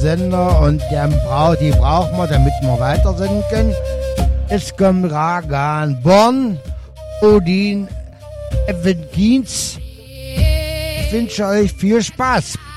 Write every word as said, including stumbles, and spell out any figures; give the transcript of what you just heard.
Sender und der brauch, die brauchen wir, damit wir weiter senden können. Es kommt Ragan Born, Odin, Evan Kienz. Ich wünsche euch viel Spaß.